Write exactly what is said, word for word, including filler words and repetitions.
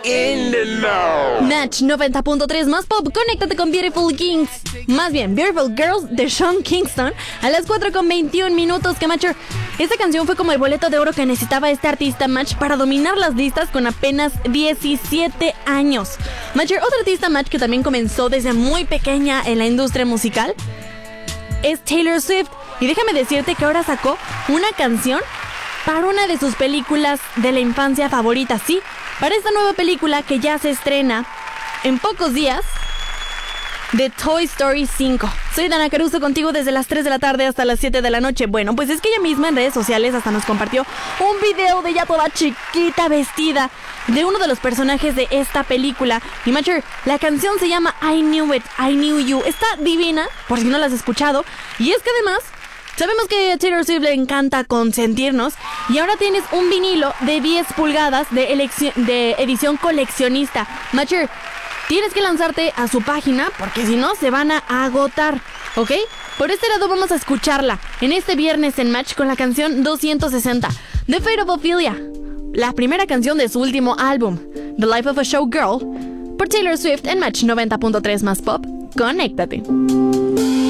in the know. Match noventa punto tres más pop, conéctate con Beautiful Kings. Más bien, Beautiful Girls de Sean Kingston a las cuatro con veintiún minutos. Que Matcher, esta canción fue como el boleto de oro que necesitaba este artista Match para dominar las listas con apenas diecisiete años. Matcher, otro artista Match que también comenzó desde muy pequeña en la industria musical es Taylor Swift. Y déjame decirte que ahora sacó una canción para una de sus películas de la infancia favoritas, sí, para esta nueva película que ya se estrena en pocos días, de Toy Story cinco. Soy Dana Caruso contigo desde las tres de la tarde hasta las siete de la noche. Bueno, pues es que ella misma en redes sociales hasta nos compartió un video de ella toda chiquita vestida de uno de los personajes de esta película. Y Matcher, la canción se llama I Knew It, I Knew You. Está divina, por si no la has escuchado. Y es que además sabemos que a Taylor Swift le encanta consentirnos y ahora tienes un vinilo de diez pulgadas de, elecci- de edición coleccionista. Matcher, tienes que lanzarte a su página porque si no se van a agotar, ¿ok? Por este lado vamos a escucharla en este viernes en Match con la canción doscientos sesenta, The Fate of Ophelia, la primera canción de su último álbum, The Life of a Showgirl, por Taylor Swift en Match noventa punto tres más pop. Conéctate.